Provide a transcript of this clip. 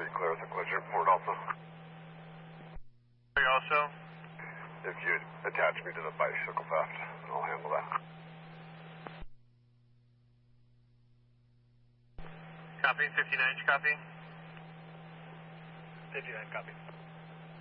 clear with the collision report also. Also? If you attach me to the bicycle theft, I'll handle that. Copy, 59, copy. 59, copy.